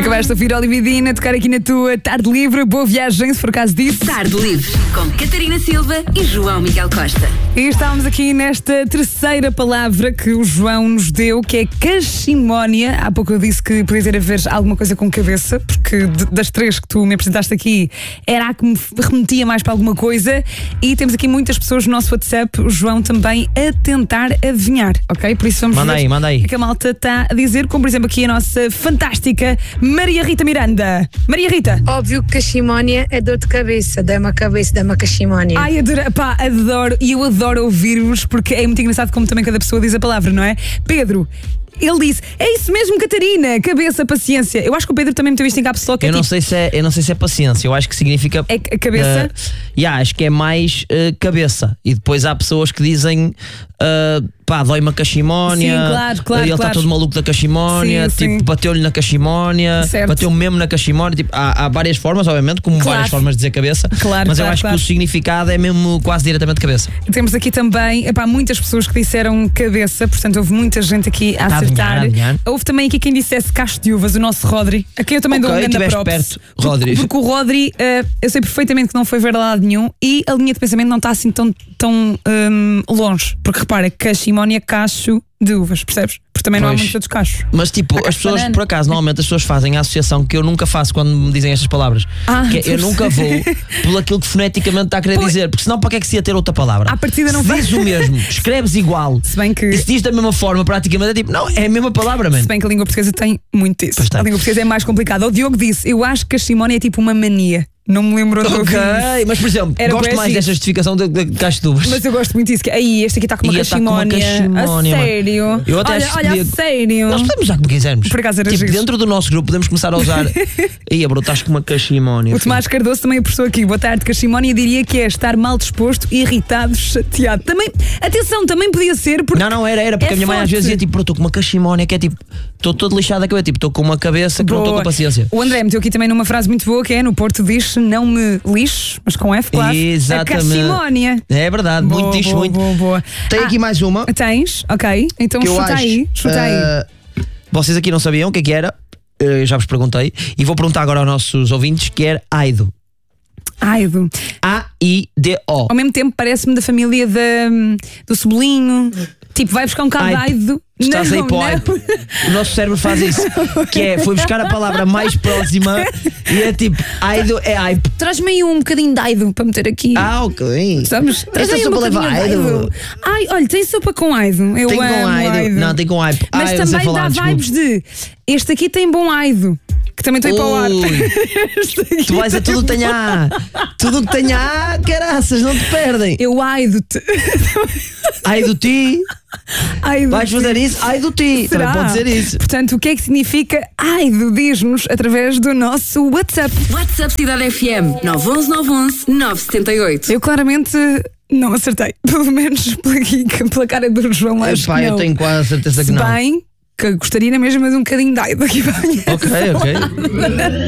Acabaste de ouvir Olivia Dean a tocar aqui na tua Tarde Livre. Boa viagem, se for caso disso. Tarde Livre, com Catarina Silva e João Miguel Costa. E estávamos aqui nesta terceira palavra que o João nos deu, que é cachimónia. Há pouco eu disse que podia ter a ver alguma coisa com cabeça, porque das três que tu me apresentaste aqui, era a que me remetia mais para alguma coisa. E temos aqui muitas pessoas no nosso WhatsApp, o João também, a tentar adivinhar, ok? Por isso vamos ver manda aí. o que a malta está a dizer, como por exemplo aqui a nossa fantástica Maria Rita Miranda. Maria Rita. Óbvio que cachimónia é dor de cabeça, dá-me a cabeça, dá-me a cachimónia. Ai, adoro, e eu adoro ouvir-vos porque é muito engraçado como também cada pessoa diz a palavra, não é? Pedro, ele disse, é isso mesmo, Catarina, cabeça, paciência. Eu acho que o Pedro também meteu isto em caps lock. Eu não sei se é paciência, eu acho que significa. É a cabeça? Acho que é mais cabeça. E depois há pessoas que dizem dói-me a cachimónia. Sim, claro. Ele está todo maluco da cachimónia, Sim. bateu-lhe na cachimónia, Certo. bateu mesmo na cachimónia. Tipo, há várias formas, obviamente, como várias formas de dizer cabeça. Mas eu acho que o significado é mesmo quase diretamente cabeça. Temos aqui também muitas pessoas que disseram cabeça, portanto houve muita gente aqui a acertar. Adivinhar. Houve também aqui quem dissesse cacho de uvas, o nosso Rodri, a quem eu também dou um grande props. Perto, Rodri. Porque o Rodri, eu sei perfeitamente que não foi verdade nenhum e a linha de pensamento não está assim tão longe. Porque repara, cachimónia, cacho de uvas, percebes? Porque também não há muitos outros cachos. Mas tipo, as pessoas, por acaso, normalmente as pessoas fazem a associação que eu nunca faço quando me dizem estas palavras. Que eu nunca vou por aquilo que foneticamente está a querer dizer, porque senão para que é que se ia ter outra palavra? À partida não diz o mesmo, escreves igual. Se bem que... E se diz da mesma forma, praticamente é tipo, não, é a mesma palavra, mano. Se bem que a língua portuguesa tem muito isso. A língua portuguesa é mais complicada. O Diogo disse, eu acho que cachimónia é tipo uma mania. Não me lembro onde eu vi. Mas por exemplo, gosto mais desta justificação de cacho de uvas. Mas eu gosto muito disso. Este aqui está com uma cachimónia. A sério? Eu até olha, a sério. Nós podemos usar como quisermos. Por acaso era tipo, dentro do nosso grupo podemos começar a usar. Aí, bro, estás com uma cachimónia. O Tomás Cardoso também apostou aqui. Boa tarde, cachimónia. Diria que é estar mal disposto, irritado, chateado. Também, atenção, também podia ser. Porque não, era porque a minha mãe às vezes dizia tipo, estou com uma cachimónia que é tipo, estou todo lixado a cabeça, tipo, estou com uma cabeça que não estou com paciência. O André meteu aqui também numa frase muito boa que é: no Porto diz não me lixo, mas com F, claro. Exatamente. A cachimónia. É verdade, boa, muito lixo, muito. Boa. Tem aqui mais uma. Tens? Ok. Então chuta aí. Vocês aqui não sabiam o que é que era? Eu já vos perguntei. E vou perguntar agora aos nossos ouvintes que era aido. Aido. A-I-D-O. Ao mesmo tempo parece-me da família do cebolinho. Tipo, vai buscar um bocado de aido. Estás aí para o aido. O nosso cérebro faz isso. Que é, foi buscar a palavra mais próxima e é tipo, aido é aipo. Traz-me aí um bocadinho de aido para meter aqui. Ok. Sabes? Esta sopa leva aido. Ai, olha, tem sopa com aido. Eu tem amo com aido. Não, tem com aipo. Mas também dá vibes de este aqui tem bom aido. Que também estou aí para o ar. Tu vais a tudo que tenha A. Tudo que tenha A, caraças, não te perdem. Eu aido-te. Aido-te. Vais fazer isso? Aido-te. Também pode ser isso. Portanto, o que é que significa aido? Diz-nos através do nosso WhatsApp. WhatsApp Cidade FM 911-911-978. Eu claramente não acertei. Pelo menos pela cara do João. Eu tenho quase a certeza que não. Se bem que gostaria mesmo de um bocadinho de aido aqui para a minha Ok.